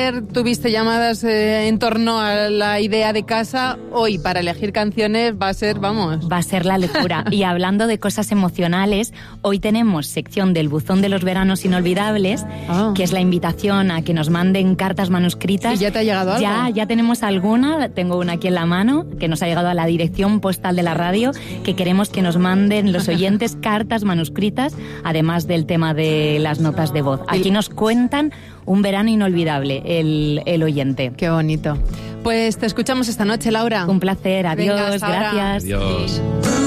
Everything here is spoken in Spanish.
ayer tuviste llamadas en torno a la idea de casa, hoy para elegir canciones va a ser, vamos... Va a ser la locura. Y hablando de cosas emocionales, hoy tenemos sección del Buzón de los Veranos Inolvidables, que es la invitación a que nos manden cartas manuscritas. ¿Y ya te ha llegado algo? Ya tenemos alguna, tengo una aquí en la mano, que nos ha llegado a la dirección postal de la radio, que queremos que nos manden los oyentes cartas manuscritas, además del tema de las notas de voz. Aquí nos cuentan un verano inolvidable, el oyente. Qué bonito. Pues te escuchamos esta noche, Laura. Un placer, adiós, Venga, gracias. Adiós.